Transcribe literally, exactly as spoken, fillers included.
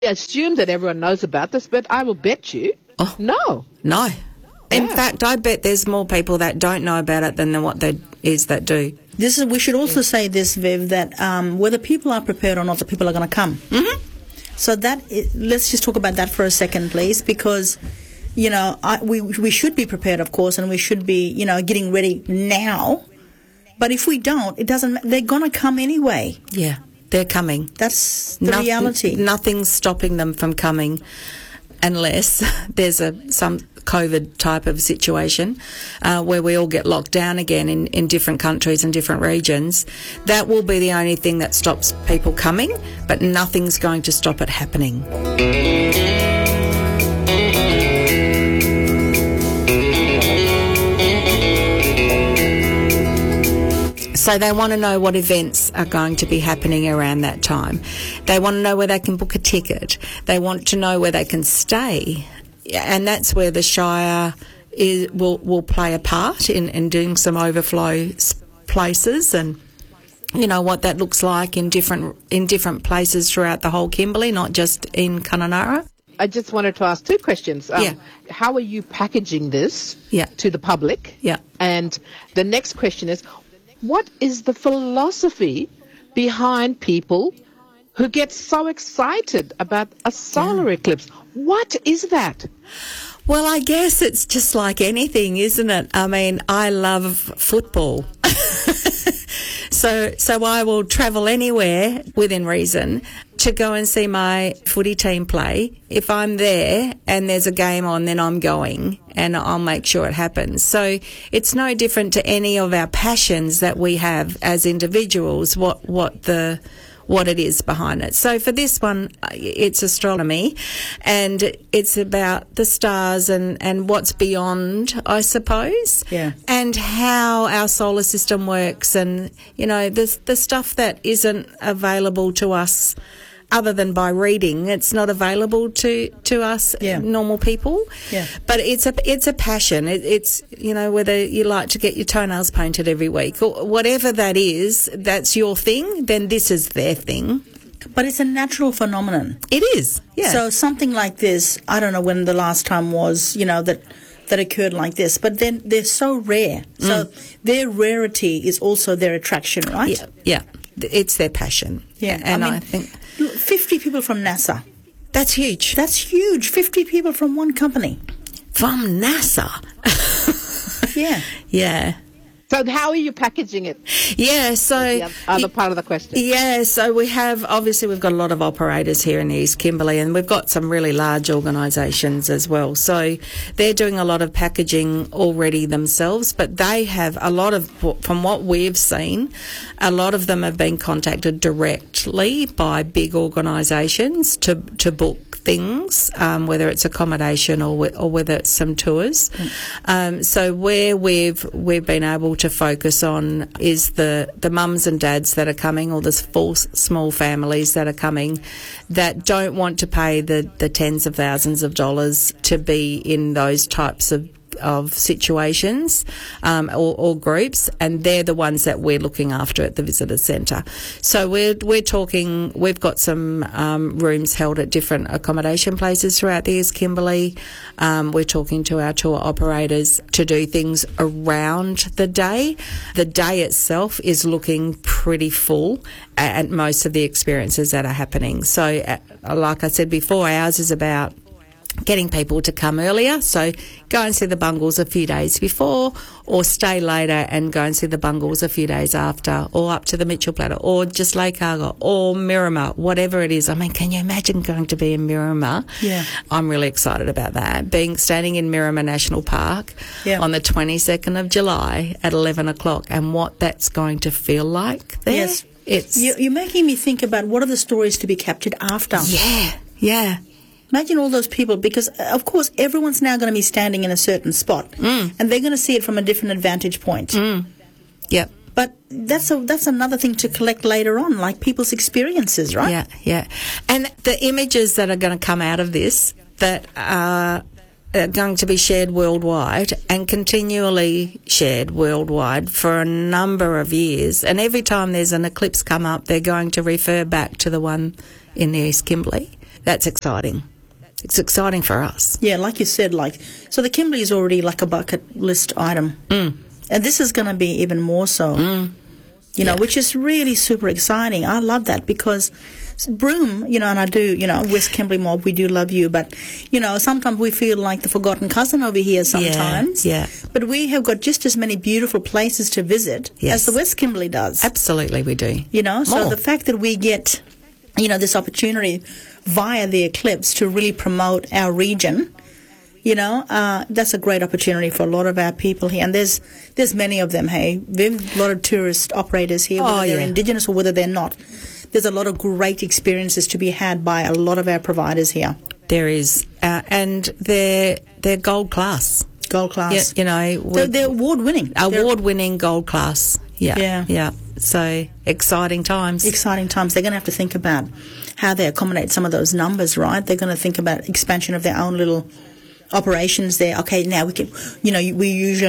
assume that everyone knows about this, but I will bet you, Oh. no. No. In Yeah. fact, I bet there's more people that don't know about it than what there is that do. This is. We should also say this, Viv, that um, whether people are prepared or not, the people are going to come. Mm-hmm. So that i- let's just talk about that for a second, please, because you know I, we we should be prepared, of course, and we should be you know getting ready now. But if we don't, it doesn't. ma- They're going to come anyway. Yeah, they're coming. That's the Nothing- reality. Nothing's stopping them from coming unless there's a some COVID type of situation uh, where we all get locked down again in, in different countries and different regions. That will be the only thing that stops people coming, but nothing's going to stop it happening. So they want to know what events are going to be happening around that time. They want to know where they can book a ticket. They want to know where they can stay. And that's where the Shire is, will, will play a part in, in doing some overflow s- places and, you know, what that looks like in different in different places throughout the whole Kimberley, not just in Kununurra. I just wanted to ask two questions. Um, Yeah. How are you packaging this Yeah. to the public? Yeah. And the next question is, what is the philosophy behind people who get so excited about a solar eclipse? What is that? Well, I guess it's just like anything, isn't it? I mean, I love football. so so I will travel anywhere within reason to go and see my footy team play. If I'm there and there's a game on, then I'm going and I'll make sure it happens. So it's no different to any of our passions that we have as individuals, what, what the... what it is behind it. So for this one, it's astronomy and it's about the stars and, and what's beyond, I suppose, Yeah. and how our solar system works and, you know, the, the stuff that isn't available to us other than by reading. It's not available to, to us Yeah. normal people. Yeah. But it's a it's a passion. It, it's, you know, whether you like to get your toenails painted every week or whatever that is, that's your thing, then this is their thing. But it's a natural phenomenon. It is, yeah. So something like this, I don't know when the last time was, you know, that that occurred like this, but then they're so rare. So their rarity is also their attraction, right? yeah, yeah. It's their passion. Yeah, And I I, mean- think Look, fifty people from NASA. that's huge. That's huge. fifty people from one company. From NASA. Yeah. Yeah. So how are you packaging it? Yeah, so... The oth- other part of the question. Yeah, so we have, obviously we've got a lot of operators here in the East Kimberley and we've got some really large organisations as well. So they're doing a lot of packaging already themselves, but they have a lot of, from what we've seen, a lot of them have been contacted directly by big organisations to, to book things, um, whether it's accommodation or wh- or whether it's some tours. Mm. Um, so where we've we've been able to focus on is the the mums and dads that are coming, or the full small families that are coming, that don't want to pay the the tens of thousands of dollars to be in those types of of situations um, or, or groups, and they're the ones that we're looking after at the visitor centre. So we're we're talking. We've got some um, rooms held at different accommodation places throughout the East Kimberley. Um, we're talking to our tour operators to do things around the day. The day itself is looking pretty full at most of the experiences that are happening. So, uh, like I said before, ours is about getting people to come earlier, so go and see the bungles a few days before, or stay later and go and see the bungles a few days after, or up to the Mitchell Plateau, or just Lake Argyle, or Miramar, whatever it is. I mean, can you imagine going to be in Miramar? Yeah. I'm really excited about that. Being standing in Miramar National Park Yeah. on the twenty-second of July at eleven o'clock, and what that's going to feel like there. Yes. It's You- You're making me think about what are the stories to be captured after. yeah, yeah. Imagine all those people, because, uh, of course, everyone's now going to be standing in a certain spot, Mm. and they're going to see it from a different advantage point. Mm. Yep. But that's a, that's another thing to collect later on, like people's experiences, right? Yeah, yeah. And the images that are going to come out of this that are are going to be shared worldwide and continually shared worldwide for a number of years. And every time there's an eclipse come up, they're going to refer back to the one in the East Kimberley. that's exciting. It's exciting for us. Yeah, like you said, like, so the Kimberley is already like a bucket list item. Mm. And this is going to be even more so, Mm. you know, Yeah. which is really super exciting. I love that because Broome, you know, and I do, you know, West Kimberley Mob, we do love you, but, you know, sometimes we feel like the forgotten cousin over here sometimes. Yeah, yeah. But we have got just as many beautiful places to visit Yes. as the West Kimberley does. Absolutely, we do. You know, so More. the fact that we get, you know, this opportunity via the eclipse to really promote our region, you know, uh, that's a great opportunity for a lot of our people here. And there's there's many of them, hey. We have a lot of tourist operators here, whether Oh, they're yeah. Indigenous or whether they're not. There's a lot of great experiences to be had by a lot of our providers here. There is, uh, and they're they're gold class. Gold class. Yeah, you know, They're, we- they're award-winning. They're award-winning gold class. Yeah, Yeah. yeah. So exciting times. exciting times. They're going to have to think about how they accommodate some of those numbers, right? They're going to think about expansion of their own little operations there. Okay, now we can, you know, we usually